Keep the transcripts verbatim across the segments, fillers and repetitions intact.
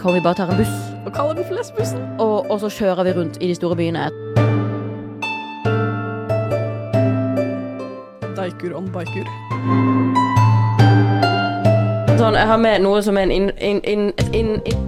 om vi bare tar en buss. Og kaller den for lesbussen. Og, og så kjører vi rundt i de store byene. Daikur on biker. Sånn, jeg har med noe som er en inn... inn, inn, inn, inn.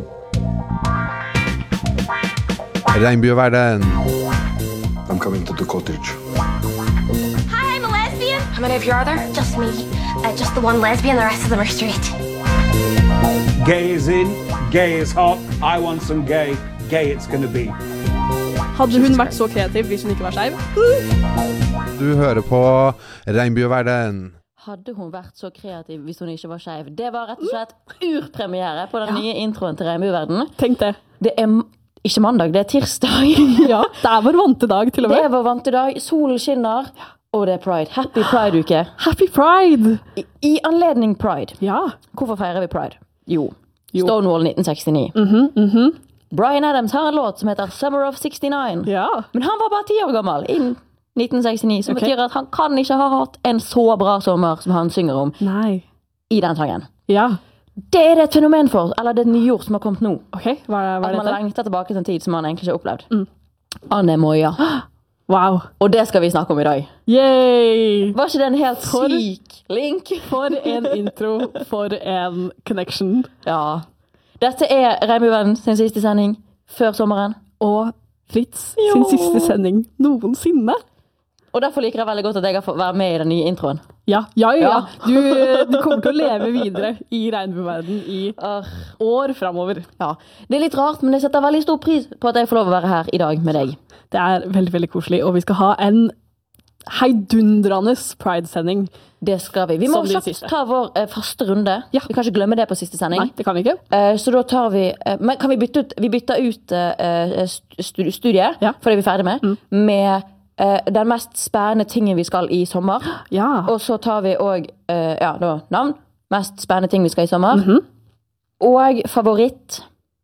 Regnbueverden. I'm coming to the cottage. Hi, I'm a lesbian. How many of you are there? Just me. Uh, just the one lesbian, the rest of them are straight. Gay is in, gay is hot, I want some gay, gay it's gonna be. Hadde hun vært så kreativ hvis hun ikke var skeiv? Du hører på Regnbueverden. Hadde hun vært så kreativ hvis hun ikke var skeiv? Det var rett og slett urpremiere på den ja. nye introen til Regnbueverden. Tenk det. Det er ikke mandag, det er tirsdag. Ja, det er vår vante dag til og med. Det er vår vante dag, solen skinner, og det er Pride. Happy Pride-uke. Happy Pride! I, I anledning Pride. Ja. Hvorfor feirer vi Pride? Jo, jo. Stonewall nitten sekstini. Mhm, mhm. Bryan Adams har en låt som heter Summer of sixty-nine. Ja. Men han var bare ti år gammel i nitten sekstini, som okay. betyr at han kan ikke ha hatt en så bra sommer som han synger om Nei. I den sangen. Ja. Det er det et fenomen for, eller det er et nyord som har kommet nå. Ok, hva er, hva er at man dette? lengter tilbake til en tid som man egentlig ikke har opplevd. Mm. Anemoia. Wow. Og det skal vi snakke om I dag. Yay! Var ikke det en helt for, syk link? For en intro, for en connection. Ja. Dette er Regnbueverden sin siste sending før sommeren. Og Fritz jo. Sin siste sending noensinne. Og derfor liker jeg veldig godt at jeg har fått være med I den nye introen. Ja, ja, ja. ja. Du, du kommer til å leve videre I Regnbueverden I år fremover. Ja. Det er litt rart, men jeg setter veldig stor pris på at jeg får lov å være her I dag med deg. Det er veldig, veldig koselig, og vi skal ha en heidundrende Pride-sending. Det skal vi. Vi må kjapt ta vår uh, faste runde. Ja. Vi kan ikke glemme det på siste sending. Nei, det kan vi ikke. Uh, så da tar vi... Uh, men kan vi bytte ut... Vi bytter ut uh, studiet, ja. For det vi er ferdig med, mm. med... Uh, den mest spennende tingen vi skal I sommer. Ja. Og så tar vi også, uh, ja, da, navn. Mest spennende ting vi skal I sommer. Mm-hmm. Og favoritt.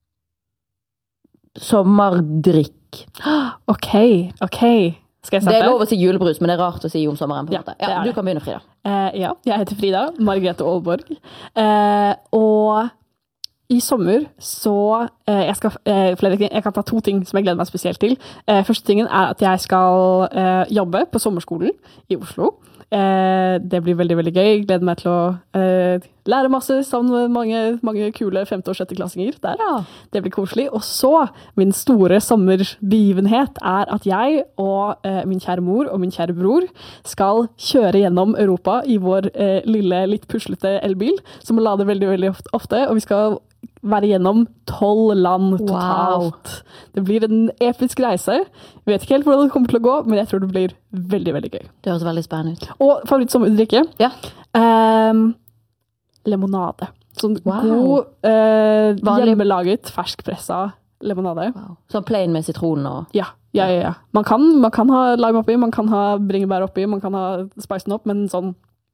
Sommerdrikk. Ok, ok. Skal jeg starte? Det er lov å si julebrus, men det er rart å si om sommeren på en ja, måte. Ja, du kan begynne, Frida. Uh, ja, jeg heter Frida, Margrethe Aalborg. Uh, og... I sommer så eh, jeg, skal, eh, flere ting, jeg kan ta to ting som jeg gleder meg spesielt til. Eh, første tingen er at jeg skal eh, jobbe på sommerskolen I Oslo. Eh, det blir veldig, veldig gøy. Jeg gleder meg til å eh, lære masse sammen med mange, mange kule femte- og sjetteklassinger der. Ja. Det blir koselig. Og så, min store sommerbegivenhet er at jeg og eh, min kjære mor og min kjære bror skal kjøre gjennom Europa I vår eh, lille, litt puslete elbil, som må lade veldig, veldig ofte. Og vi skal være gjennom tolv land totalt. Wow. Det blir en episk reise. Jeg vet ikke helt hvordan det kommer til å gå, men jeg tror det blir veldig, veldig gøy. Det høres veldig spennende ut. Og favorittsommerdrikke? Ja. Um, lemonade. Sånn wow. god, uh, hjemmelaget, ferskpressa lemonade. Wow. Sånn plain med sitron og... Ja, ja, ja. ja. Man, kan, man kan ha lime oppi, man kan ha bringebær oppi, man kan ha spice den opp, men sånn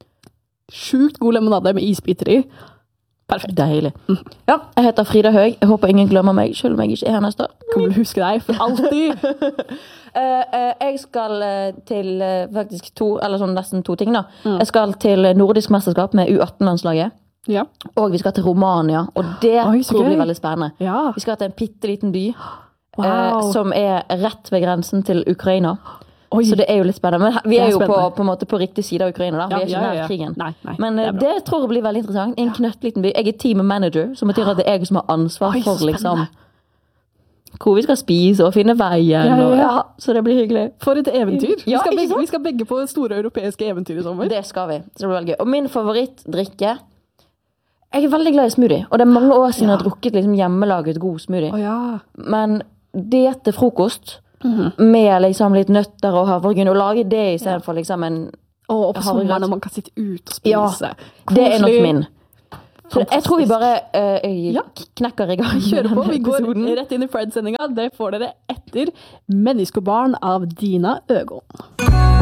sjukt god lemonade med isbiter I. Perfekt. Deilig. Mm. Ja, jeg heter Frida Høg. Jeg håper ingen glemmer meg, selv om jeg ikke er her neste år. Kan du huske deg for alltid? uh, uh, jeg skal uh, til uh, faktisk to, eller sånn nesten to ting da. Mm. Jeg skal til nordisk mesterskap med U atten-landslaget. Ja. Og vi skal til Romania, og det Oi, tror jeg blir veldig spennende. Ja. Vi skal til en pitteliten by, wow. uh, som er rett ved grensen til Ukraina. Oi. Så det er jo litt spennende. Men vi er, er jo på, på, en måte på riktig side av Ukraina da. Vi er ikke ja, ja, ja. nær krigen. Nei, nei, Men det, det tror jeg blir veldig interessant. En knøttliten by. Jeg er team manager, som betyr at det er jeg som har ansvar Oi, for liksom, hvor vi skal spise og finne veien. Ja, ja, ja. Og, ja, så det blir hyggelig. For et eventyr. Vi, ja, skal begge, vi skal begge på store europeiske eventyr I sommer. Det skal vi. Så det blir veldig gøy. Og min favorittdrikke, jeg er veldig glad I smoothie. Og det er mange år siden ja. jeg har drukket liksom, hjemmelaget god smoothie. Oh, ja. Men det til frokost, Mm-hmm. med liksom litt nøtter og havregryn og lage det I stedet ja. for liksom en og på sommeren når man kan sitte ut og spise ja, det er nok min så jeg tror vi bare uh, ja. knekker I gang kjører på, vi går rett inn I Pride-sendinga det får dere etter Menneskebarn av Dina Øgon.